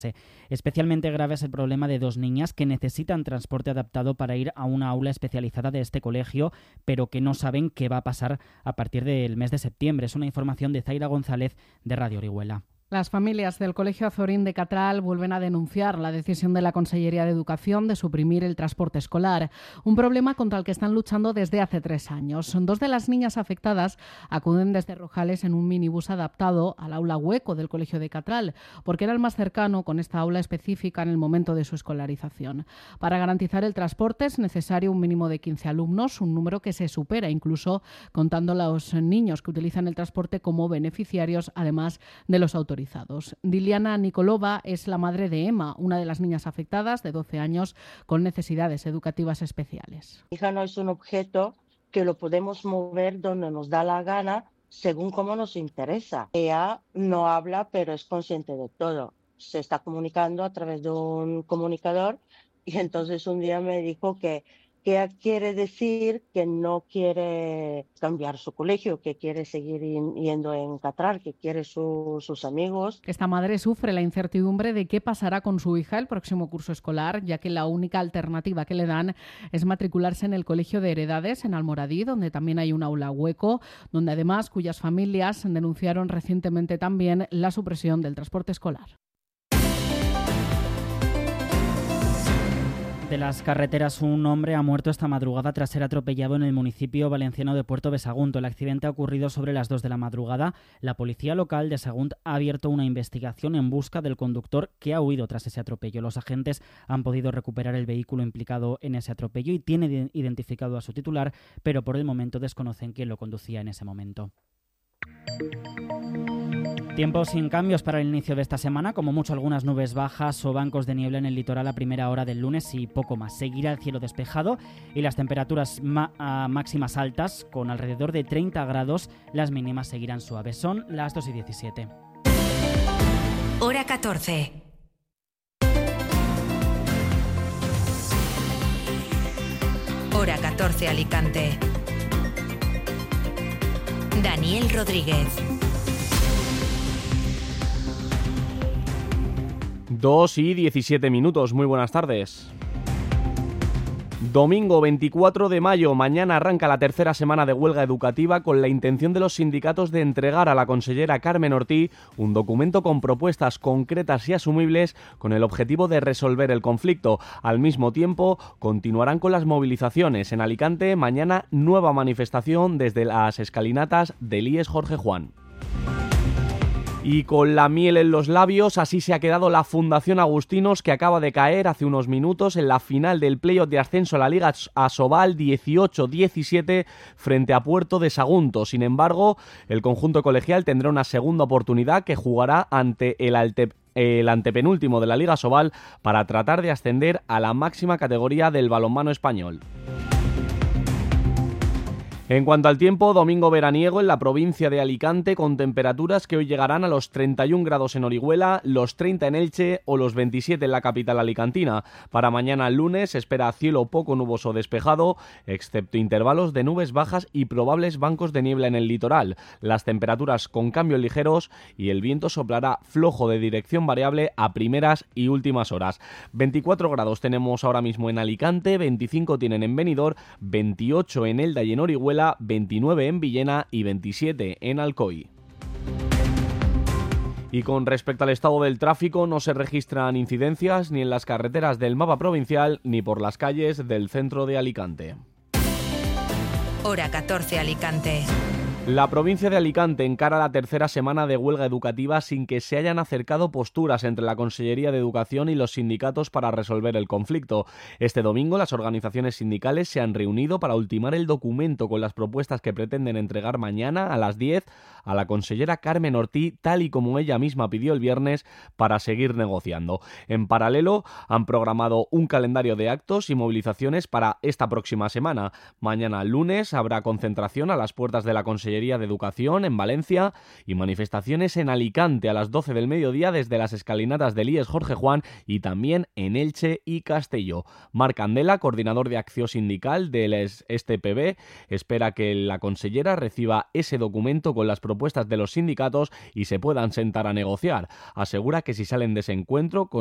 Especialmente grave es el problema de 2 niñas que necesitan transporte adaptado para ir a una aula especializada de este colegio, pero que no saben qué va a pasar a partir del mes de septiembre. Es una información de Zaira González de Radio Orihuela. Las familias del Colegio Azorín de Catral vuelven a denunciar la decisión de la Consellería de Educación de suprimir el transporte escolar, un problema contra el que están luchando desde hace 3 años. 2 de las niñas afectadas acuden desde Rojales en un minibús adaptado al aula hueco del Colegio de Catral, porque era el más cercano con esta aula específica en el momento de su escolarización. Para garantizar el transporte es necesario un mínimo de 15 alumnos, un número que se supera incluso contando los niños que utilizan el transporte como beneficiarios, además de los autorizados. Diliana Nikolova es la madre de Emma, una de las niñas afectadas de 12 años con necesidades educativas especiales. Mi hija no es un objeto que lo podemos mover donde nos da la gana según cómo nos interesa. Ella no habla, pero es consciente de todo. Se está comunicando a través de un comunicador y entonces un día me dijo que quiere decir que no quiere cambiar su colegio, que quiere seguir yendo en Catral, que quiere sus amigos. Esta madre sufre la incertidumbre de qué pasará con su hija el próximo curso escolar, ya que la única alternativa que le dan es matricularse en el Colegio de Heredades en Almoradí, donde también hay un aula hueco, donde además cuyas familias denunciaron recientemente también la supresión del transporte escolar. De las carreteras, un hombre ha muerto esta madrugada tras ser atropellado en el municipio valenciano de Puerto de Sagunto. El accidente ha ocurrido sobre las 2 de la madrugada. La policía local de Sagunt ha abierto una investigación en busca del conductor que ha huido tras ese atropello. Los agentes han podido recuperar el vehículo implicado en ese atropello y tienen identificado a su titular, pero por el momento desconocen quién lo conducía en ese momento. Tiempo sin cambios para el inicio de esta semana, como mucho algunas nubes bajas o bancos de niebla en el litoral a primera hora del lunes y poco más. Seguirá el cielo despejado y las temperaturas máximas altas con alrededor de 30 grados, las mínimas seguirán suaves. Son las 2:17. Hora 14. Hora 14 Alicante. Daniel Rodríguez. 2:17. Muy buenas tardes. Domingo 24 de mayo, mañana arranca la tercera semana de huelga educativa con la intención de los sindicatos de entregar a la consellera Carmen Ortí un documento con propuestas concretas y asumibles con el objetivo de resolver el conflicto. Al mismo tiempo, continuarán con las movilizaciones. En Alicante, mañana nueva manifestación desde las escalinatas del IES Jorge Juan. Y con la miel en los labios, así se ha quedado la Fundación Agustinos, que acaba de caer hace unos minutos en la final del playoff de ascenso a la Liga Asobal 18-17 frente a Puerto de Sagunto. Sin embargo, el conjunto colegial tendrá una segunda oportunidad que jugará ante el antepenúltimo de la Liga Asobal para tratar de ascender a la máxima categoría del balonmano español. En cuanto al tiempo, domingo veraniego en la provincia de Alicante con temperaturas que hoy llegarán a los 31 grados en Orihuela, los 30 en Elche o los 27 en la capital alicantina. Para mañana lunes se espera cielo poco nuboso despejado, excepto intervalos de nubes bajas y probables bancos de niebla en el litoral. Las temperaturas con cambios ligeros y el viento soplará flojo de dirección variable a primeras y últimas horas. 24 grados tenemos ahora mismo en Alicante, 25 tienen en Benidorm, 28 en Elda y en Orihuela, 29 en Villena y 27 en Alcoy. Y con respecto al estado del tráfico, no se registran incidencias ni en las carreteras del mapa provincial ni por las calles del centro de Alicante. Hora 14 Alicante. La provincia de Alicante encara la tercera semana de huelga educativa sin que se hayan acercado posturas entre la Consellería de Educación y los sindicatos para resolver el conflicto. Este domingo las organizaciones sindicales se han reunido para ultimar el documento con las propuestas que pretenden entregar mañana a las 10 a la consellera Carmen Ortí, tal y como ella misma pidió el viernes, para seguir negociando. En paralelo, han programado un calendario de actos y movilizaciones para esta próxima semana. Mañana lunes habrá concentración a las puertas de la Consellería Consellería de Educación en Valencia y manifestaciones en Alicante a las 12 del mediodía desde las escalinatas del IES Jorge Juan y también en Elche y Castelló. Marc Candela, coordinador de acción sindical del STPB, espera que la consellera reciba ese documento con las propuestas de los sindicatos y se puedan sentar a negociar. Asegura que si salen de ese encuentro